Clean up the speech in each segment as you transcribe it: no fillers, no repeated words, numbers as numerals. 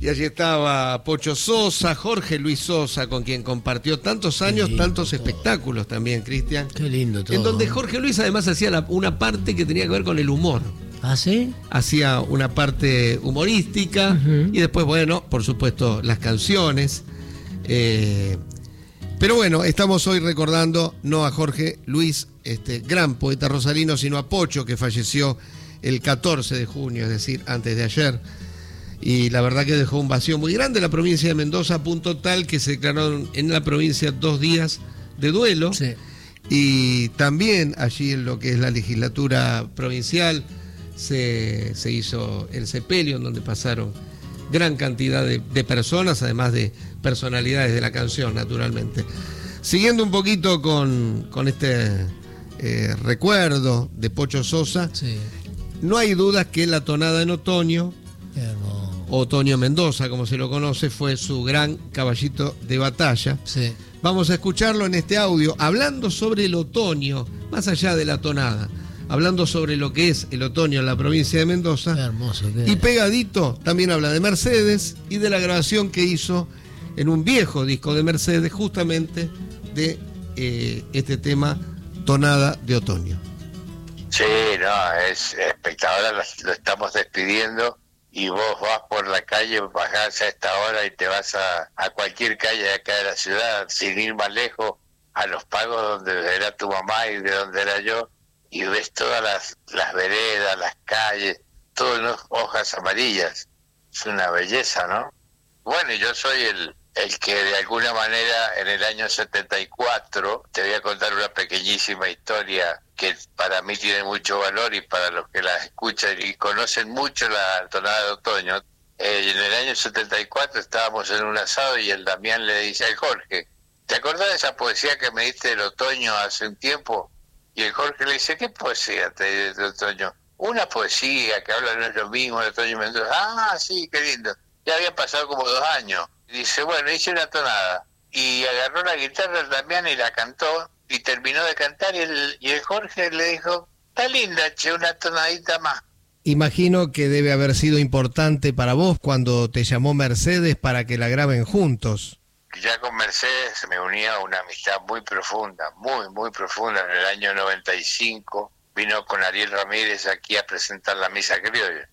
Y allí estaba Pocho Sosa, Jorge Luis Sosa, con quien compartió tantos años, tantos espectáculos también, Cristian. Qué lindo todo. En donde Jorge Luis además hacía una parte que tenía que ver con el humor. ¿Ah, sí? Hacía una parte humorística y después, bueno, por supuesto, las canciones. Pero bueno, estamos hoy recordando no a Jorge Luis, gran poeta rosarino, sino a Pocho, que falleció el 14 de junio, es decir, antes de ayer. Y la verdad que dejó un vacío muy grande en la provincia de Mendoza, a punto tal que se declararon en la provincia 2 días de duelo. Sí. Y también allí en lo que es la legislatura provincial se hizo el sepelio, en donde pasaron gran cantidad de personas, además de personalidades de la canción, naturalmente. Siguiendo un poquito con este recuerdo de Pocho Sosa, Sí. no hay dudas que la tonada en otoño, Qué hermoso. Otoño Mendoza, como se lo conoce, fue su gran caballito de batalla. Sí. Vamos a escucharlo en este audio, hablando sobre el otoño, más allá de la tonada, hablando sobre lo que es el otoño en la provincia de Mendoza. Qué hermoso. Y pegadito también habla de Mercedes y de la grabación que hizo en un viejo disco de Mercedes, justamente de este tema, Tonada de Otoño. Sí, no, es espectacular, lo estamos despidiendo y vos vas por la calle, bajás a esta hora y te vas a cualquier calle de acá de la ciudad, sin ir más lejos, a Los Pagos, donde era tu mamá y de donde era yo, y ves todas las veredas, las calles, todo en hojas amarillas. Es una belleza, ¿no? Bueno, yo soy el que de alguna manera en el año 74, te voy a contar una pequeñísima historia que para mí tiene mucho valor y para los que la escuchan y conocen mucho la tonada de otoño. En el año 74 estábamos en un asado y el Damián le dice al Jorge, ¿te acordás de esa poesía que me diste del otoño hace un tiempo? Y el Jorge le dice, ¿qué poesía te di del otoño? Una poesía que habla no es lo mismo de otoño y Mendoza. Ah, sí, qué lindo. Ya habían pasado como 2 años. Y dice, bueno, hice una tonada. Y agarró la guitarra el Damián y la cantó. Y terminó de cantar y el Jorge le dijo, está linda, che, una tonadita más. Imagino que debe haber sido importante para vos cuando te llamó Mercedes para que la graben juntos. Ya con Mercedes me unía una amistad muy profunda, muy, muy profunda. En el año 95 vino con Ariel Ramírez aquí a presentar la Misa Criolla.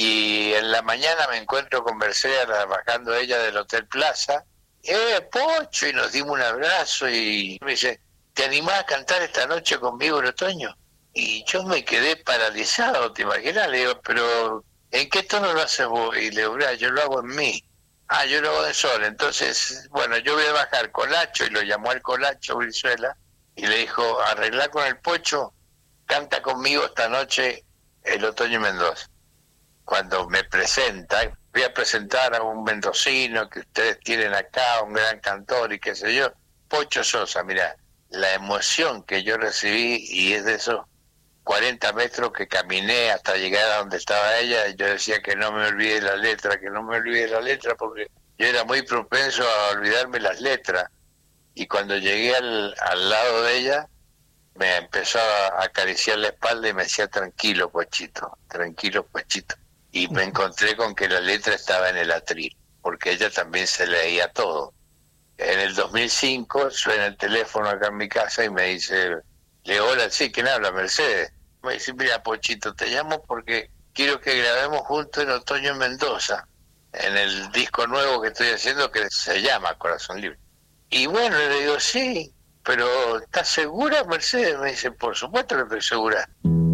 Y en la mañana me encuentro con Mercedes bajando ella del Hotel Plaza. Pocho, y nos dimos un abrazo y me dice, ¿te animás a cantar esta noche conmigo en otoño? Y yo me quedé paralizado, ¿te imaginas? Le digo, pero ¿en qué tono lo haces vos? Y le digo, yo lo hago en mí. Ah, yo lo hago de sol. Entonces, bueno, yo voy a bajar Colacho, y lo llamó al Colacho Brizuela, y le dijo, arreglá con el Pocho, canta conmigo esta noche el Otoño Mendoza. Cuando me presenta, voy a presentar a un mendocino que ustedes tienen acá, un gran cantor y qué sé yo, Pocho Sosa. Mirá, la emoción que yo recibí, y es de esos 40 metros que caminé hasta llegar a donde estaba ella, y yo decía que no me olvide la letra, que no me olvide la letra, porque yo era muy propenso a olvidarme las letras. Y cuando llegué al lado de ella, me empezó a acariciar la espalda y me decía, tranquilo, Pochito, tranquilo, Pochito. Y me encontré con que la letra estaba en el atril, porque ella también se leía todo. En el 2005 suena el teléfono acá en mi casa y me dice, le digo, hola, sí, ¿quién habla? Mercedes. Me dice, mira, Pochito, te llamo porque quiero que grabemos juntos en Otoño en Mendoza, en el disco nuevo que estoy haciendo que se llama Corazón Libre. Y bueno, le digo, sí, pero ¿estás segura, Mercedes? Me dice, por supuesto que estoy segura.